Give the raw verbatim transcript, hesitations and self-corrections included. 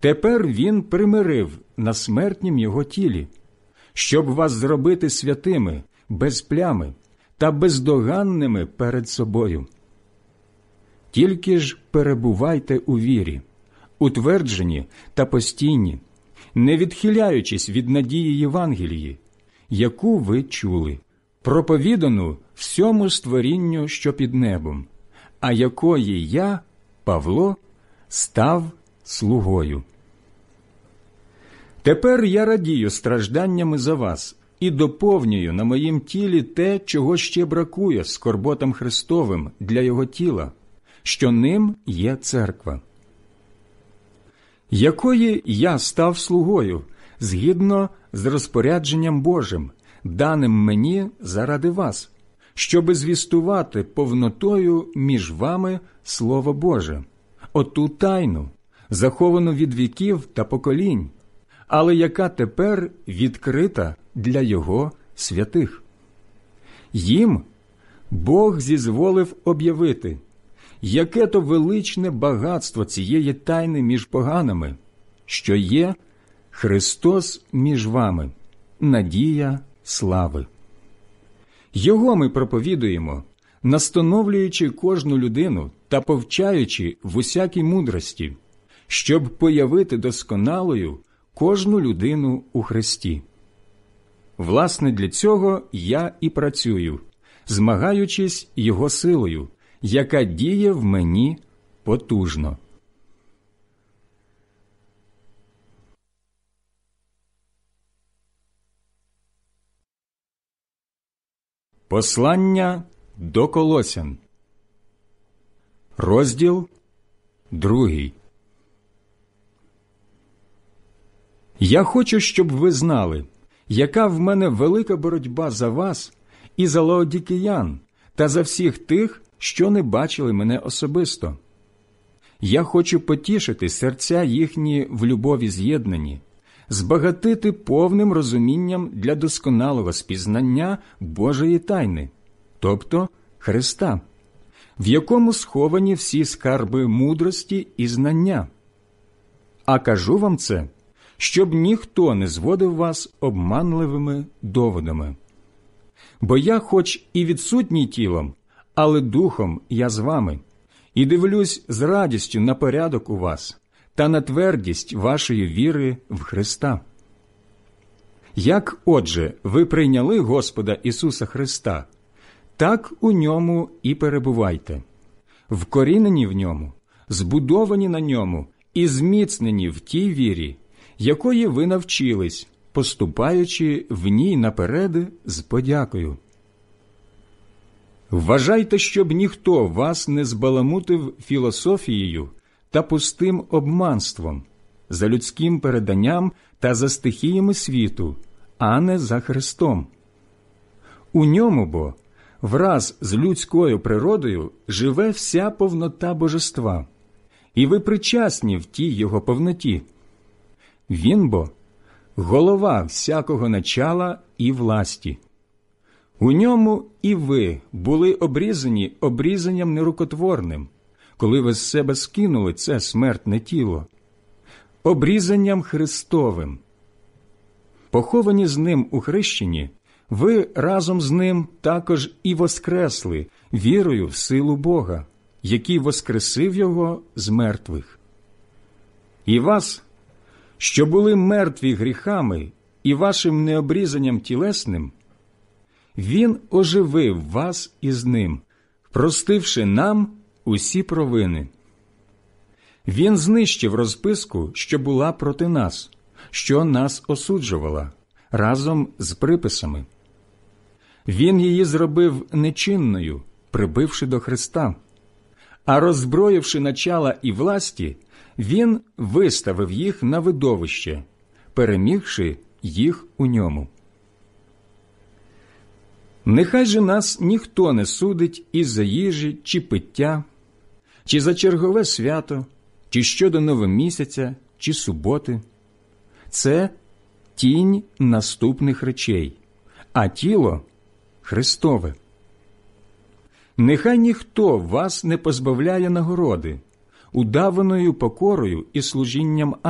Тепер він примирив на смертнім його тілі, щоб вас зробити святими, без плями та бездоганними перед собою. Тільки ж перебувайте у вірі, утверджені та постійні, не відхиляючись від надії Євангелії, яку ви чули, проповідану всьому створінню, що під небом, а якої я, Павло, став слугою. Тепер я радію стражданнями за вас і доповнюю на моїм тілі те, чого ще бракує скорботам Христовим для Його тіла, що ним є церква, якої я став слугою, згідно з розпорядженням Божим, даним мені заради вас, щоби звістувати повнотою між вами Слово Боже, оту тайну, заховану від віків та поколінь, але яка тепер відкрита для Його святих. Їм Бог зізволив об'явити, яке то величне багатство цієї тайни між поганими, що є Христос між вами, надія слави. Його ми проповідуємо, настановлюючи кожну людину та повчаючи в усякій мудрості, щоб появити досконалою кожну людину у Христі. Власне, для цього я і працюю, змагаючись Його силою, яка діє в мені потужно. Послання до Колосян, розділ другий. Я хочу, щоб ви знали, яка в мене велика боротьба за вас і за лаодікеян, та за всіх тих, що не бачили мене особисто. Я хочу потішити серця їхні в любові з'єднані, збагатити повним розумінням для досконалого спізнання Божої тайни, тобто Христа, в якому сховані всі скарби мудрості і знання. А кажу вам це, щоб ніхто не зводив вас обманливими доводами. Бо я хоч і відсутній тілом, але духом я з вами, і дивлюсь з радістю на порядок у вас та на твердість вашої віри в Христа. Як, отже, ви прийняли Господа Ісуса Христа, так у Ньому і перебувайте, вкорінені в Ньому, збудовані на Ньому і зміцнені в тій вірі, якої ви навчились, поступаючи в ній наперед з подякою. Вважайте, щоб ніхто вас не збаламутив філософією та пустим обманством, за людським переданням та за стихіями світу, а не за Христом. У ньому бо враз з людською природою живе вся повнота божества, і ви причасні в тій його повноті. Він бо голова всякого начала і власті. У ньому і ви були обрізані обрізанням нерукотворним, коли ви з себе скинули це смертне тіло, обрізанням Христовим. Поховані з ним у хрещенні, ви разом з ним також і воскресли вірою в силу Бога, який воскресив його з мертвих. І вас, що були мертві гріхами і вашим необрізанням тілесним, Він оживив вас із ним, простивши нам усі провини. Він знищив розписку, що була проти нас, що нас осуджувала, разом з приписами. Він її зробив нечинною, прибивши до Христа, а роззброївши начала і власті, Він виставив їх на видовище, перемігши їх у ньому. Нехай же нас ніхто не судить із-за їжі чи пиття, чи за чергове свято, чи щодо новомісяця, чи суботи. Це тінь наступних речей, а тіло – Христове. Нехай ніхто вас не позбавляє нагороди, удаваною покорою і служінням